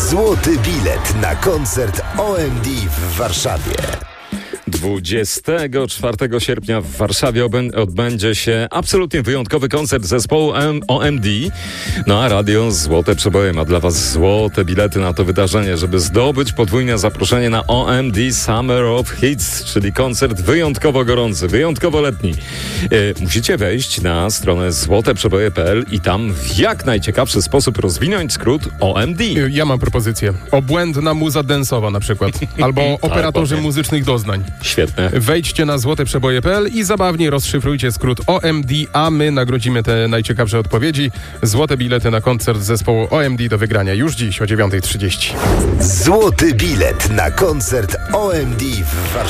Złoty bilet na koncert OMD w Warszawie. 24 sierpnia w Warszawie odbędzie się absolutnie wyjątkowy koncert zespołu OMD. No a Radio Złote Przeboje ma dla Was złote bilety na to wydarzenie, żeby zdobyć podwójne zaproszenie na OMD Summer of Hits, czyli koncert wyjątkowo gorący, wyjątkowo letni. Musicie wejść na stronę złoteprzeboje.pl i tam w jak najciekawszy sposób rozwinąć skrót OMD. Ja mam propozycję. Obłędna muza densowa na przykład. Albo operatorzy muzycznych doznań. Świetne. Wejdźcie na złoteprzeboje.pl i zabawnie rozszyfrujcie skrót OMD, a my nagrodzimy te najciekawsze odpowiedzi. Złote bilety na koncert zespołu OMD do wygrania już dziś o 9:30. Złoty bilet na koncert OMD w Warszawie.